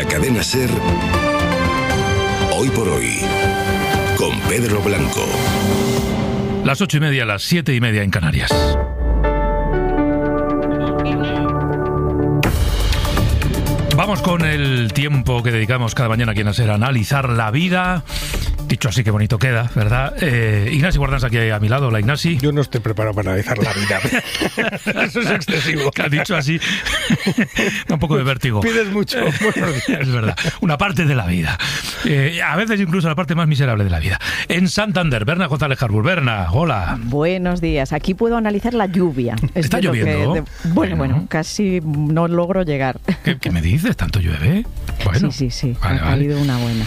la cadena SER, Hoy por Hoy, con Pedro Blanco. Las 8:30, las 7:30 en Canarias. Vamos con el tiempo que dedicamos cada mañana aquí en la SER a analizar la vida. Dicho así, qué bonito queda, ¿verdad? Ignasi Guardans aquí a mi lado. Hola, Ignasi. Yo no estoy preparado para analizar la vida. Eso es excesivo. Que has dicho así, da un poco de vértigo. Pides mucho. Es verdad. Una parte de la vida. A veces incluso la parte más miserable de la vida. En Santander, Berna González Harbour. Berna, hola. Buenos días. Aquí puedo analizar la lluvia. ¿Está lloviendo? Bueno, casi no logro llegar. ¿Qué me dices? ¿Tanto llueve? Bueno, sí. Vale. Ha habido una buena.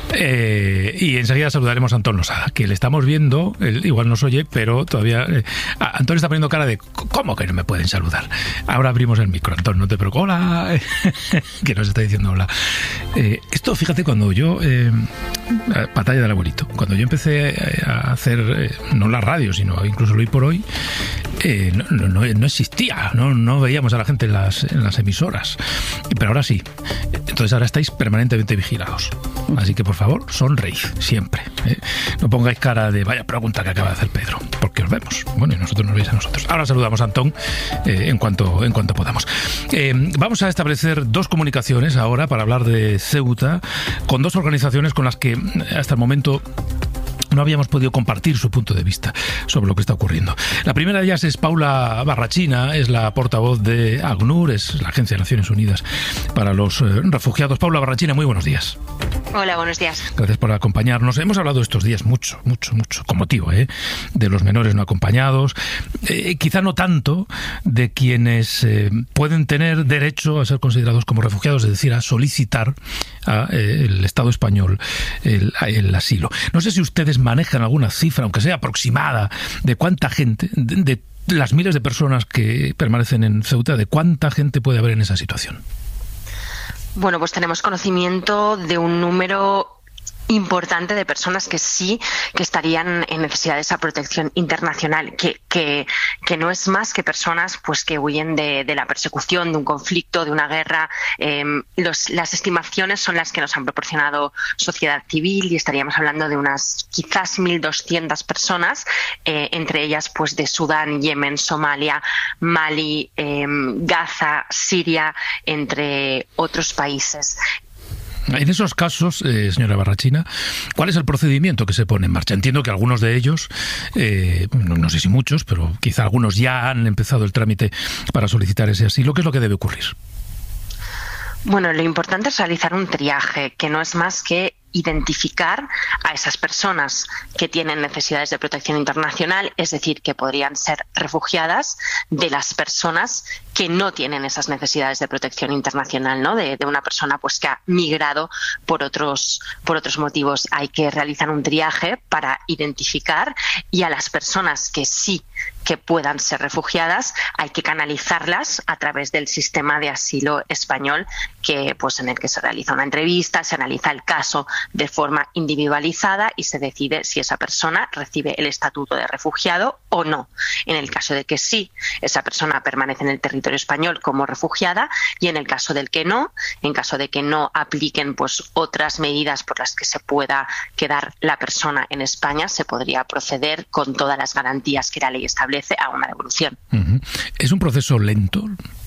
Y enseguida saludaremos a Antón Losada, que le estamos viendo, él igual nos oye, pero todavía... Antón está poniendo cara de, ¿cómo que no me pueden saludar? Ahora abrimos el micro, Antón, no te preocupes. Hola, que nos está diciendo hola. Esto, fíjate, cuando yo... Batalla del abuelito. Cuando yo empecé a hacer, no la radio, sino incluso el Hoy por Hoy, no existía, no veíamos a la gente en las emisoras. Pero ahora sí. Entonces ahora estáis permanentemente vigilados. Así que, por favor, sonreíd siempre. No pongáis cara de vaya pregunta que acaba de hacer Pedro, porque os vemos. Bueno, y nosotros nos veis a nosotros. Ahora saludamos a Antón en cuanto podamos. Vamos a establecer dos comunicaciones ahora para hablar de Ceuta con dos organizaciones con las que hasta el momento no habíamos podido compartir su punto de vista sobre lo que está ocurriendo. La primera de ellas es Paula Barrachina, es la portavoz de ACNUR, es la Agencia de Naciones Unidas para los Refugiados. Paula Barrachina, muy buenos días. Hola, buenos días. Gracias por acompañarnos. Hemos hablado estos días mucho, con motivo de los menores no acompañados, quizá no tanto de quienes pueden tener derecho a ser considerados como refugiados, es decir, a solicitar al Estado español el asilo. No sé si ustedes manejan alguna cifra, aunque sea aproximada, de cuánta gente, de las miles de personas que permanecen en Ceuta, de cuánta gente puede haber en esa situación. Bueno, pues tenemos conocimiento de un número importante de personas que estarían en necesidad de esa protección internacional, que no es más que personas pues que huyen de la persecución, de un conflicto, de una guerra. Las estimaciones son las que nos han proporcionado sociedad civil y estaríamos hablando de unas quizás 1.200 personas, entre ellas pues de Sudán, Yemen, Somalia, Mali, Gaza, Siria, entre otros países. En esos casos, señora Barrachina, ¿cuál es el procedimiento que se pone en marcha? Entiendo que algunos de ellos, no sé si muchos, pero quizá algunos ya han empezado el trámite para solicitar ese asilo. ¿Qué es lo que debe ocurrir? Bueno, lo importante es realizar un triaje, que no es más que identificar a esas personas que tienen necesidades de protección internacional, es decir, que podrían ser refugiadas, de las personas que no tienen esas necesidades de protección internacional, ¿no? De una persona pues que ha migrado por otros motivos. Hay que realizar un triaje para identificar, y a las personas que sí que puedan ser refugiadas hay que canalizarlas a través del sistema de asilo español, que pues en el que se realiza una entrevista, se analiza el caso de forma individualizada y se decide si esa persona recibe el estatuto de refugiado o no. En el caso de que sí, esa persona permanece en el territorio español como refugiada, y en el caso del que no, en caso de que no apliquen pues otras medidas por las que se pueda quedar la persona en España, se podría proceder con todas las garantías que la ley establece a una devolución. Uh-huh. ¿Es un proceso lento?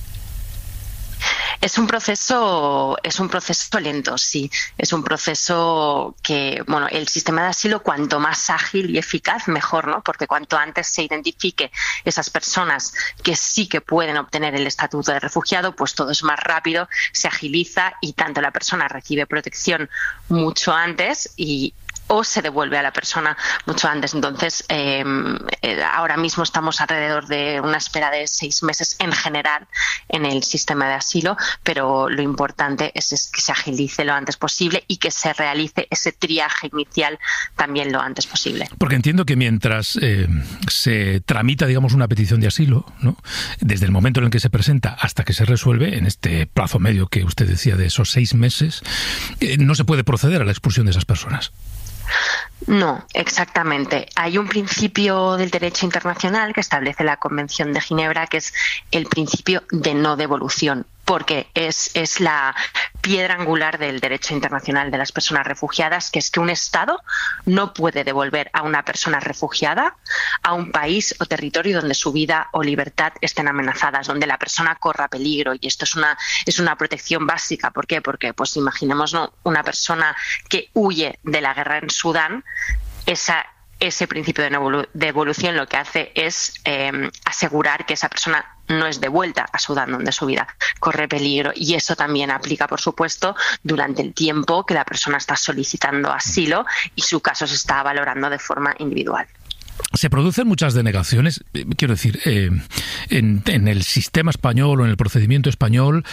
Es un proceso lento, sí. Es un proceso que, bueno, el sistema de asilo cuanto más ágil y eficaz, mejor, ¿no? Porque cuanto antes se identifique esas personas que sí que pueden obtener el estatuto de refugiado, pues todo es más rápido, se agiliza y tanto la persona recibe protección mucho antes o se devuelve a la persona mucho antes. Entonces, ahora mismo estamos alrededor de una espera de 6 meses en general en el sistema de asilo, pero lo importante es que se agilice lo antes posible y que se realice ese triaje inicial también lo antes posible. Porque entiendo que mientras se tramita, digamos, una petición de asilo, ¿no?, desde el momento en el que se presenta hasta que se resuelve, en este plazo medio que usted decía de esos 6 meses, no se puede proceder a la expulsión de esas personas. No, exactamente. Hay un principio del derecho internacional que establece la Convención de Ginebra, que es el principio de no devolución, porque es la piedra angular del derecho internacional de las personas refugiadas, que es que un Estado no puede devolver a una persona refugiada a un país o territorio donde su vida o libertad estén amenazadas, donde la persona corra peligro. Y esto es una protección básica. ¿Por qué? Porque pues imaginemos, ¿no?, una persona que huye de la guerra en Sudán. Ese principio de devolución lo que hace es asegurar que esa persona no es devuelta a Sudán, donde su vida corre peligro. Y eso también aplica, por supuesto, durante el tiempo que la persona está solicitando asilo y su caso se está valorando de forma individual. Se producen muchas denegaciones, quiero decir, en el sistema español o en el procedimiento español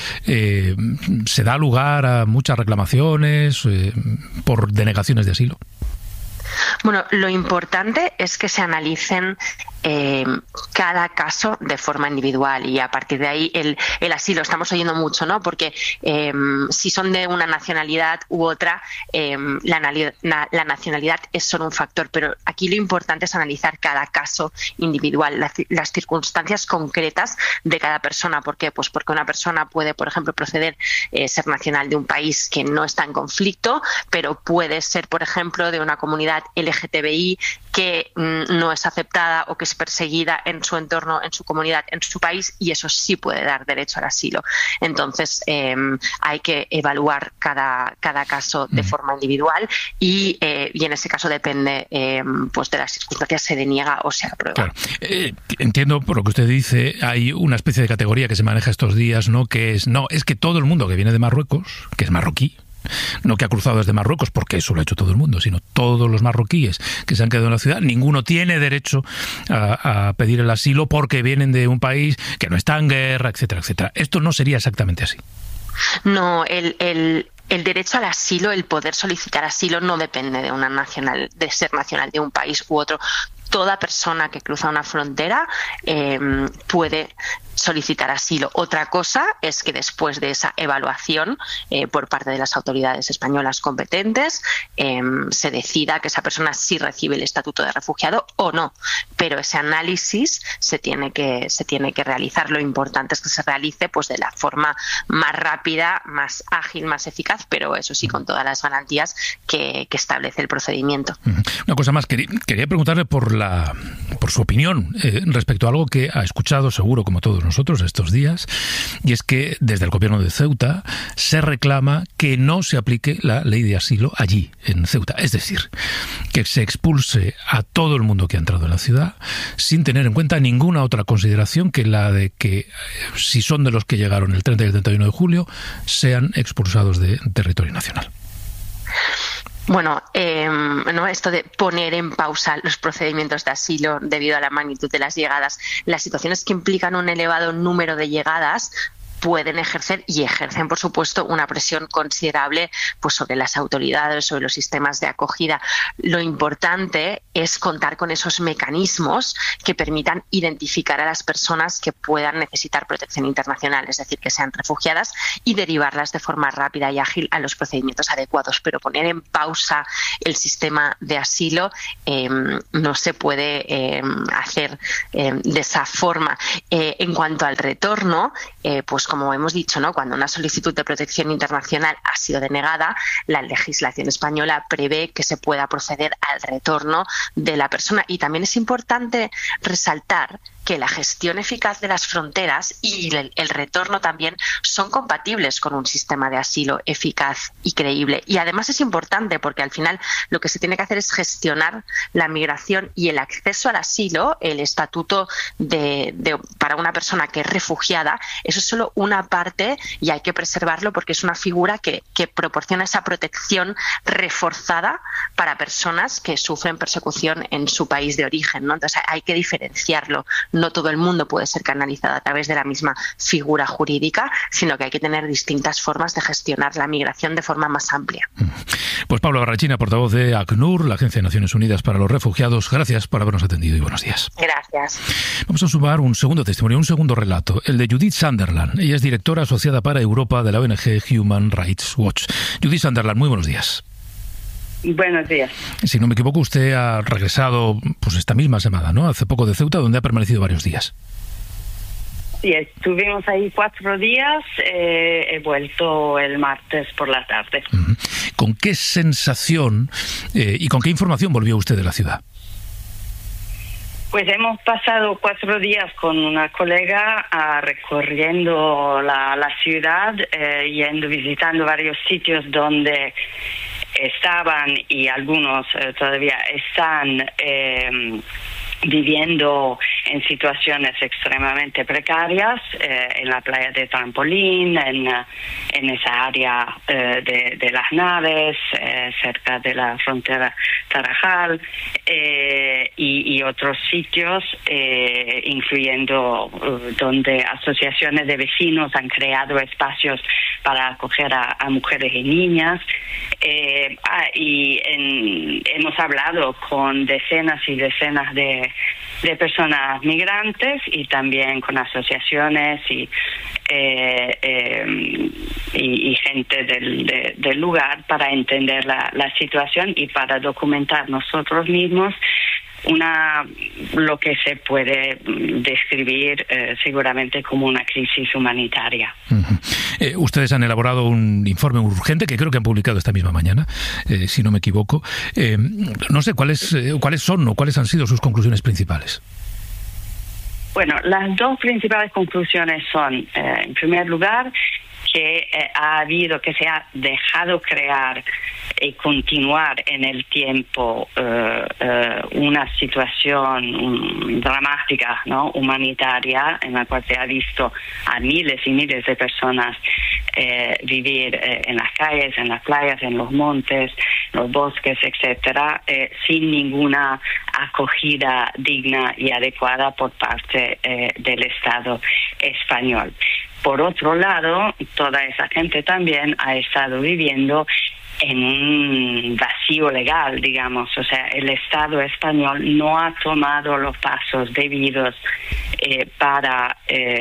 se da lugar a muchas reclamaciones por denegaciones de asilo. Bueno, lo importante es que se analicen cada caso de forma individual, y a partir de ahí el asilo, estamos oyendo mucho, ¿no? Porque si son de una nacionalidad u otra, la nacionalidad es solo un factor, pero aquí lo importante es analizar cada caso individual, las circunstancias concretas de cada persona. ¿Por qué? Pues porque una persona puede, por ejemplo, ser nacional de un país que no está en conflicto, pero puede ser, por ejemplo, de una comunidad LGTBI que no es aceptada o que es perseguida en su entorno, en su comunidad, en su país, y eso sí puede dar derecho al asilo. Entonces hay que evaluar cada caso de forma individual y en ese caso depende pues de las circunstancias, se deniega o se aprueba. Claro. Entiendo por lo que usted dice, hay una especie de categoría que se maneja estos días, ¿no? Que es que todo el mundo que viene de Marruecos, que es marroquí, no que ha cruzado desde Marruecos, porque eso lo ha hecho todo el mundo, sino todos los marroquíes que se han quedado en la ciudad, ninguno tiene derecho a pedir el asilo porque vienen de un país que no está en guerra, etcétera, etcétera. Esto no sería exactamente así. No, el derecho al asilo, el poder solicitar asilo, no depende de ser nacional de un país u otro. Toda persona que cruza una frontera puede solicitar asilo. Otra cosa es que después de esa evaluación por parte de las autoridades españolas competentes se decida que esa persona sí recibe el estatuto de refugiado o no. Pero ese análisis se tiene que realizar. Lo importante es que se realice pues de la forma más rápida, más ágil, más eficaz, pero eso sí, con todas las garantías que establece el procedimiento. Una cosa más, quería preguntarle por su opinión respecto a algo que ha escuchado seguro como todos nosotros estos días, y es que desde el gobierno de Ceuta se reclama que no se aplique la ley de asilo allí, en Ceuta. Es decir, que se expulse a todo el mundo que ha entrado en la ciudad sin tener en cuenta ninguna otra consideración que la de que si son de los que llegaron el 30 y el 31 de julio, sean expulsados de territorio nacional. Bueno, esto de poner en pausa los procedimientos de asilo debido a la magnitud de las llegadas, las situaciones que implican un elevado número de llegadas pueden ejercer y ejercen, por supuesto, una presión considerable pues sobre las autoridades, sobre los sistemas de acogida. Lo importante es contar con esos mecanismos que permitan identificar a las personas que puedan necesitar protección internacional, es decir, que sean refugiadas, y derivarlas de forma rápida y ágil a los procedimientos adecuados. Pero poner en pausa el sistema de asilo no se puede hacer de esa forma. En cuanto al retorno, pues como hemos dicho, ¿no?, cuando una solicitud de protección internacional ha sido denegada, la legislación española prevé que se pueda proceder al retorno de la persona. Y también es importante resaltar que la gestión eficaz de las fronteras y el retorno también son compatibles con un sistema de asilo eficaz y creíble. Y además es importante porque al final lo que se tiene que hacer es gestionar la migración y el acceso al asilo, el estatuto para una persona que es refugiada. Eso es solo una parte y hay que preservarlo porque es una figura que proporciona esa protección reforzada para personas que sufren persecución en su país de origen, ¿no? Entonces hay que diferenciarlo. No todo el mundo puede ser canalizado a través de la misma figura jurídica, sino que hay que tener distintas formas de gestionar la migración de forma más amplia. Pues Paula Barrachina, portavoz de ACNUR, la Agencia de Naciones Unidas para los Refugiados, gracias por habernos atendido y buenos días. Gracias. Vamos a sumar un segundo testimonio, un segundo relato, el de Judith Sunderland. Ella es directora asociada para Europa de la ONG Human Rights Watch. Judith Sunderland, muy buenos días. Buenos días. Si no me equivoco, usted ha regresado pues esta misma semana, ¿no? Hace poco de Ceuta, donde ha permanecido varios días. Sí, estuvimos ahí 4 días, he vuelto el martes por la tarde. ¿Con qué sensación y con qué información volvió usted de la ciudad? Pues hemos pasado 4 días con una colega recorriendo la ciudad, visitando varios sitios donde estaban y algunos todavía están viviendo en situaciones extremadamente precarias, en la playa de Trampolín, en esa área de las naves, cerca de la frontera Tarajal, y otros sitios, incluyendo donde asociaciones de vecinos han creado espacios para acoger a mujeres y niñas. Hemos hablado con decenas y decenas de personas migrantes y también con asociaciones y gente del lugar para entender la situación y para documentar nosotros mismos lo que se puede describir seguramente como una crisis humanitaria. Ustedes han elaborado un informe urgente que creo que han publicado esta misma mañana, si no me equivoco. No sé cuáles son o cuáles han sido sus conclusiones principales. Bueno, las 2 principales conclusiones son, en primer lugar, que se ha dejado crear y continuar en el tiempo una situación dramática, ¿no?, humanitaria, en la cual se ha visto a miles y miles de personas vivir en las calles, en las playas, en los montes, los bosques, etcétera, sin ninguna acogida digna y adecuada por parte del Estado español. Por otro lado, toda esa gente también ha estado viviendo en un vacío legal, digamos. O sea, el Estado español no ha tomado los pasos debidos para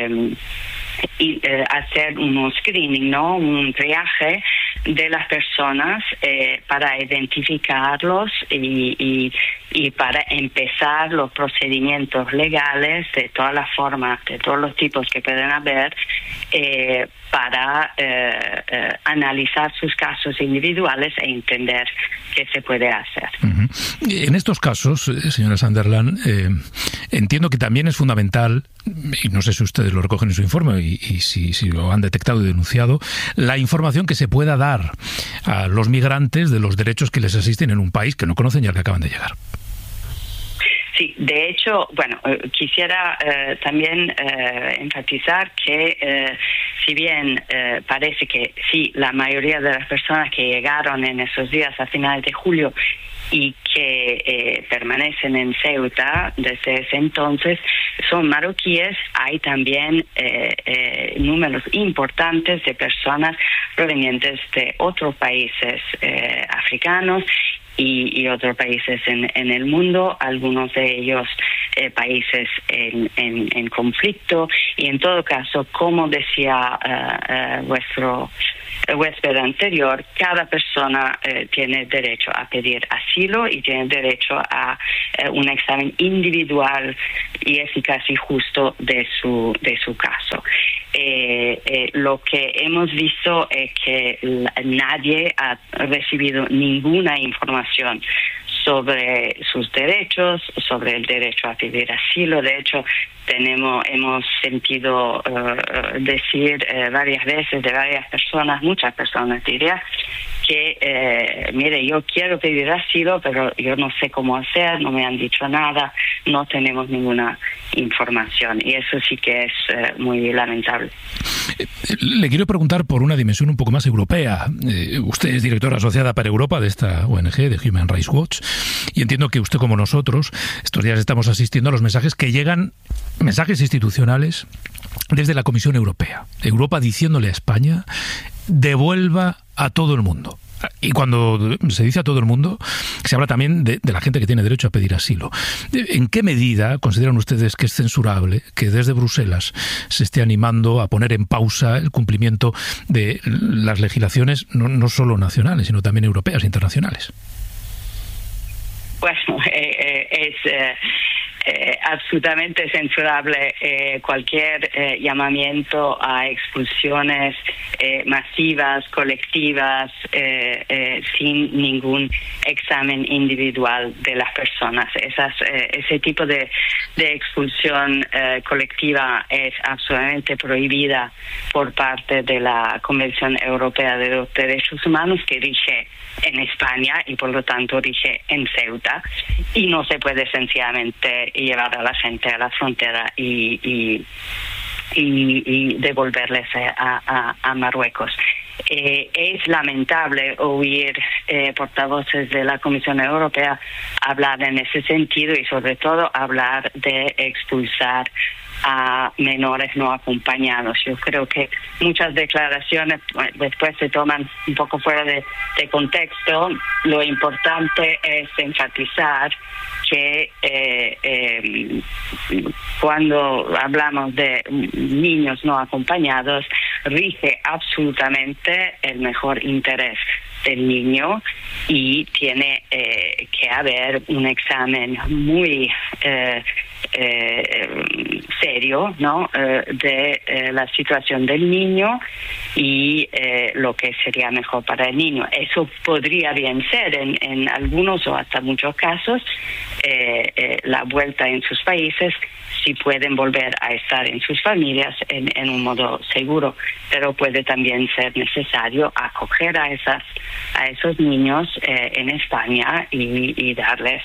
hacer un screening, ¿no?, un triaje de las personas para identificarlos y para empezar los procedimientos legales de todas las formas, de todos los tipos que pueden haber, para analizar sus casos individuales e entender qué se puede hacer. En estos casos, señora Sunderland, entiendo que también es fundamental, y no sé si ustedes lo recogen en su informe y si lo han detectado y denunciado, la información que se pueda dar a los migrantes de los derechos que les asisten en un país que no conocen y al que acaban de llegar. Sí, de hecho, bueno, quisiera también enfatizar que si bien parece que sí, la mayoría de las personas que llegaron en esos días a finales de julio y que permanecen en Ceuta desde ese entonces son marroquíes, hay también números importantes de personas provenientes de otros países africanos y otros países en el mundo, algunos de ellos países en conflicto, y en todo caso, como decía vuestro huésped anterior, cada persona tiene derecho a pedir asilo y tiene derecho a un examen individual y eficaz y justo de su caso. Lo que hemos visto es que nadie ha recibido ninguna información sobre sus derechos, sobre el derecho a pedir asilo. De hecho, hemos sentido decir varias veces de varias personas, muchas personas diría, que mire, yo quiero pedir asilo, pero yo no sé cómo hacer, no me han dicho nada, no tenemos ninguna información, y eso sí que es muy lamentable. Le quiero preguntar por una dimensión un poco más europea. Usted es directora asociada para Europa de esta ONG, de Human Rights Watch, y entiendo que usted, como nosotros, estos días estamos asistiendo a los mensajes que llegan, mensajes institucionales desde la Comisión Europea. Europa diciéndole a España: devuelva a todo el mundo. Y cuando se dice a todo el mundo, se habla también de la gente que tiene derecho a pedir asilo. ¿En qué medida consideran ustedes que es censurable que desde Bruselas se esté animando a poner en pausa el cumplimiento de las legislaciones no solo nacionales, sino también europeas e internacionales? Bueno, absolutamente censurable cualquier llamamiento a expulsiones masivas, colectivas, sin ningún examen individual de las personas. Ese tipo de expulsión colectiva es absolutamente prohibida por parte de la Convención Europea de los Derechos Humanos, que rige en España y por lo tanto rige en Ceuta, y no se puede sencillamente llevar a la gente a la frontera y devolverles a Marruecos. Es lamentable oír portavoces de la Comisión Europea hablar en ese sentido y sobre todo hablar de expulsar a menores no acompañados. Yo creo que muchas declaraciones después se toman un poco fuera de contexto. Lo importante es enfatizar que cuando hablamos de niños no acompañados, rige absolutamente el mejor interés del niño y tiene que haber un examen muy serio, ¿no? De la situación del niño y lo que sería mejor para el niño. Eso podría bien ser en algunos o hasta muchos casos la vuelta en sus países, si pueden volver a estar en sus familias en un modo seguro, pero puede también ser necesario acoger a esos niños en España y darles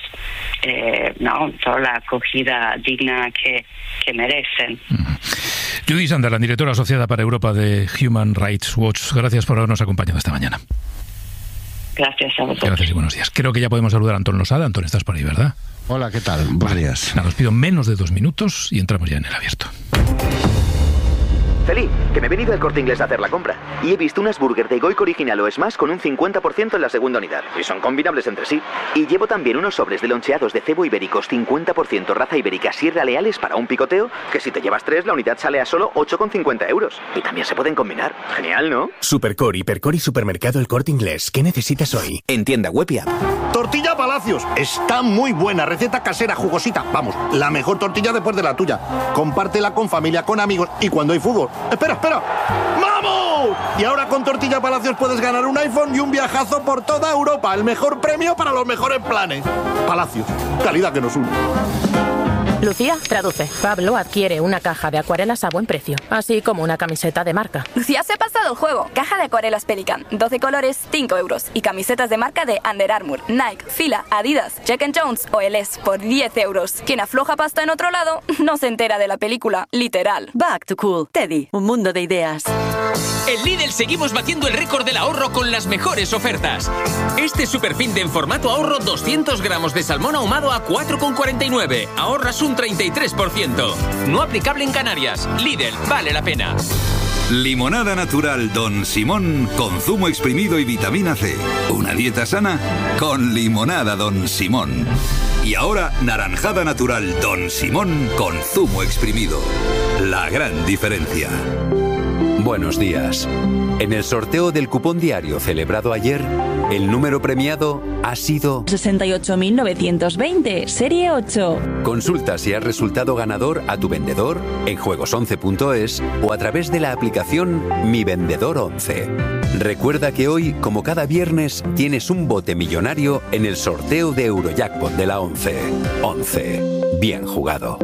toda la acogida digna que merecen. Judith Sunderland, directora asociada para Europa de Human Rights Watch, gracias por habernos acompañado esta mañana. Gracias a vosotros. Gracias y buenos días. Creo que ya podemos saludar a Antón Losada. Antón, estás por ahí, ¿verdad? Hola, ¿qué tal? Buenos días. Nada, os pido menos de 2 minutos y entramos ya en el abierto. Feli, que me he venido al Corte Inglés a hacer la compra y he visto unas burgers de Goico original o Smash con un 50% en la segunda unidad y son combinables entre sí. Y llevo también unos sobres de loncheados de cebo ibéricos 50% raza ibérica Sierra Leales para un picoteo, que si te llevas 3 la unidad sale a solo 8,50 euros. Y también se pueden combinar. Genial, ¿no? Supercore, Hipercore y Supermercado El Corte Inglés. ¿Qué necesitas hoy? En tienda web y app. Tortilla Palacios. Está muy buena. Receta casera, jugosita. Vamos, la mejor tortilla después de la tuya. Compártela con familia, con amigos y cuando hay fútbol. ¡Espera! ¡Vamos! Y ahora con Tortilla Palacios puedes ganar un iPhone y un viajazo por toda Europa. El mejor premio para los mejores planes. Palacios. Calidad que nos une. Lucía, traduce. Pablo adquiere una caja de acuarelas a buen precio, así como una camiseta de marca. Lucía se ha pasado el juego. Caja de acuarelas Pelican, 12 colores, 5 euros. Y camisetas de marca de Under Armour, Nike, Fila, Adidas, Jack & Jones o LS por 10 euros. Quien afloja pasta en otro lado no se entera de la película, literal. Back to Cool. Teddy, un mundo de ideas. En Lidl seguimos batiendo el récord del ahorro con las mejores ofertas. Este superfin de en formato ahorro 200 gramos de salmón ahumado a 4,49. Ahorras un 33%. No aplicable en Canarias. Lidl, vale la pena. Limonada natural Don Simón con zumo exprimido y vitamina C. Una dieta sana con limonada Don Simón. Y ahora naranjada natural Don Simón con zumo exprimido. La gran diferencia. Buenos días. En el sorteo del cupón diario celebrado ayer, el número premiado ha sido 68.920, serie 8. Consulta si has resultado ganador a tu vendedor en juegos11.es o a través de la aplicación Mi Vendedor 11. Recuerda que hoy, como cada viernes, tienes un bote millonario en el sorteo de Eurojackpot de la 11. 11. Bien jugado.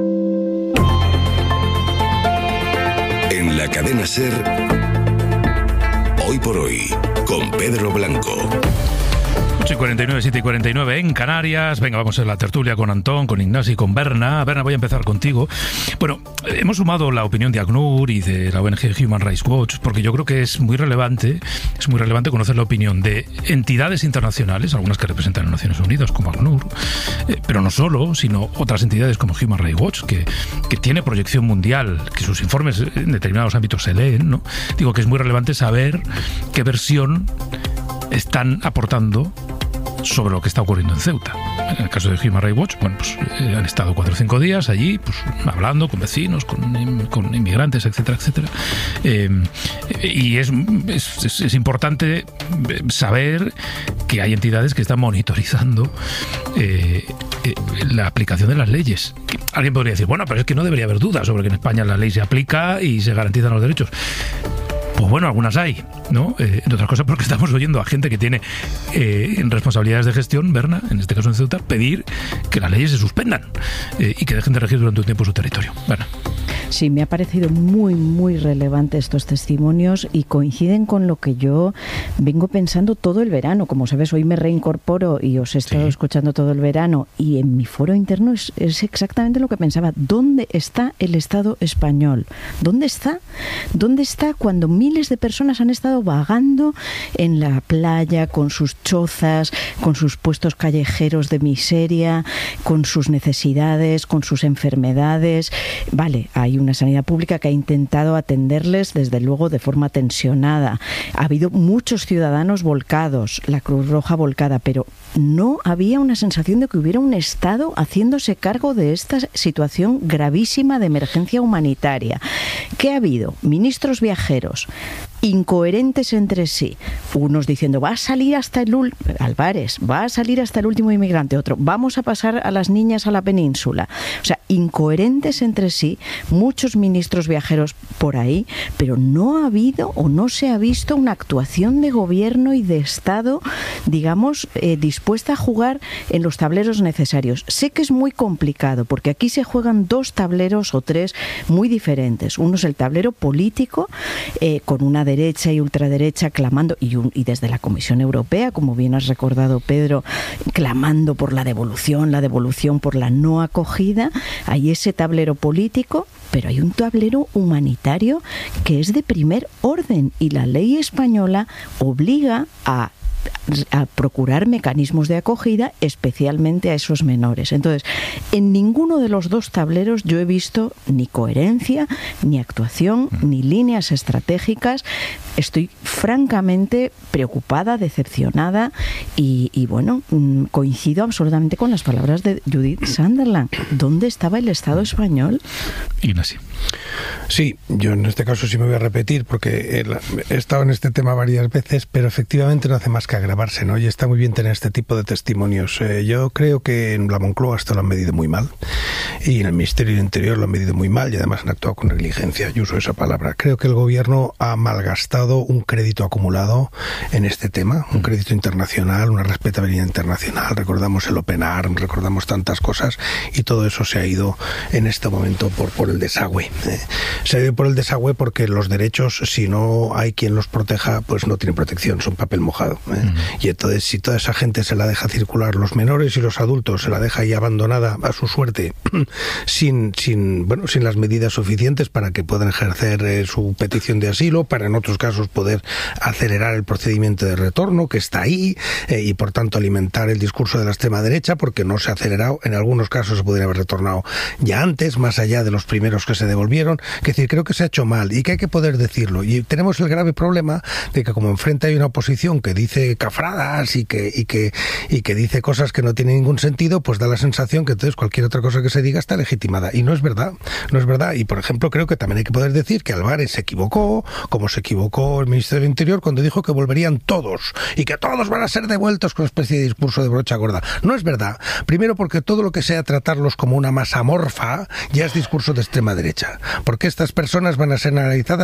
En la cadena SER, Hoy por Hoy, con Pedro Blanco. 8:49, 7:49 en Canarias. Venga, vamos a la tertulia con Antón, con Ignasi y con Berna. Berna, voy a empezar contigo. Bueno, hemos sumado la opinión de ACNUR y de la ONG Human Rights Watch, porque yo creo que es muy relevante conocer la opinión de entidades internacionales, algunas que representan a Naciones Unidas, como ACNUR, pero no solo, sino otras entidades como Human Rights Watch, que tiene proyección mundial, que sus informes en determinados ámbitos se leen, ¿no? Digo que es muy relevante saber qué versión están aportando sobre lo que está ocurriendo en Ceuta. En el caso de Human Rights Watch, bueno, pues han estado 4 o 5 días allí, pues hablando con vecinos, con inmigrantes, etcétera, etcétera. Y es importante saber que hay entidades que están monitorizando la aplicación de las leyes. Alguien podría decir, bueno, pero es que no debería haber dudas sobre que en España la ley se aplica y se garantizan los derechos. Pues bueno, algunas hay, ¿no? Entre otras cosas porque estamos oyendo a gente que tiene responsabilidades de gestión, Berna, en este caso en Ceuta, pedir que las leyes se suspendan y que dejen de regir durante un tiempo su territorio. Berna. Sí, me ha parecido muy, muy relevante estos testimonios y coinciden con lo que yo vengo pensando todo el verano. Como sabes, hoy me reincorporo y os he estado escuchando todo el verano y en mi foro interno es exactamente lo que pensaba. ¿Dónde está el Estado español? ¿Dónde está? ¿Dónde está cuando miles de personas han estado vagando en la playa con sus chozas, con sus puestos callejeros de miseria, con sus necesidades, con sus enfermedades? Vale, hay una sanidad pública que ha intentado atenderles, desde luego, de forma tensionada. Ha habido muchos ciudadanos volcados, la Cruz Roja volcada, pero no había una sensación de que hubiera un Estado haciéndose cargo de esta situación gravísima de emergencia humanitaria. ¿Qué ha habido? Ministros viajeros incoherentes entre sí, unos diciendo va a salir hasta Álvarez, va a salir hasta el último inmigrante, otro vamos a pasar a las niñas a la península, o sea, incoherentes entre sí, muchos ministros viajeros por ahí, pero no ha habido o no se ha visto una actuación de gobierno y de Estado, digamos, dispuesta a jugar en los tableros necesarios. Sé que es muy complicado porque aquí se juegan 2 tableros o 3 muy diferentes. Uno es el tablero político, con una derecha y ultraderecha clamando, y desde la Comisión Europea, como bien has recordado, Pedro, clamando por la devolución por la no acogida. Hay ese tablero político, pero hay un tablero humanitario que es de primer orden y la ley española obliga a procurar mecanismos de acogida, especialmente a esos menores. Entonces, en ninguno de los 2 tableros yo he visto ni coherencia, ni actuación, ni líneas estratégicas. Estoy francamente preocupada, decepcionada y bueno, coincido absolutamente con las palabras de Judith Sunderland. ¿Dónde estaba el Estado español? Ignacio. Sí, yo en este caso sí me voy a repetir porque he estado en este tema varias veces, pero efectivamente no hace más que agravarse, ¿no? Y está muy bien tener este tipo de testimonios. Yo creo que en la Moncloa esto lo han medido muy mal y en el Ministerio del Interior lo han medido muy mal y además han actuado con negligencia. Yo uso esa palabra. Creo que el gobierno ha malgastado un crédito acumulado en este tema, un crédito internacional, una respetabilidad internacional. Recordamos el Open Arms, recordamos tantas cosas y todo eso se ha ido en este momento por el desagüe. Se ha ido por el desagüe porque los derechos, si no hay quien los proteja, pues no tienen protección, son papel mojado. Y entonces, si toda esa gente se la deja circular, los menores y los adultos se la deja ahí abandonada a su suerte, sin las medidas suficientes para que puedan ejercer su petición de asilo, para en otros casos poder acelerar el procedimiento de retorno que está ahí y por tanto alimentar el discurso de la extrema derecha porque no se ha acelerado, en algunos casos se podría haber retornado ya antes, más allá de los primeros que se devolvieron. Es decir, creo que se ha hecho mal y que hay que poder decirlo. Y tenemos el grave problema de que como enfrente hay una oposición que dice cafradas y que dice cosas que no tienen ningún sentido, pues da la sensación que entonces cualquier otra cosa que se diga está legitimada. Y no es verdad, no es verdad. Y por ejemplo, creo que también hay que poder decir que Álvarez se equivocó, como se equivocó el Ministerio del Interior cuando dijo que volverían todos y que todos van a ser devueltos con una especie de discurso de brocha gorda. No es verdad. Primero porque todo lo que sea tratarlos como una masa amorfa ya es discurso de extrema derecha. Porque estas personas van a ser analizadas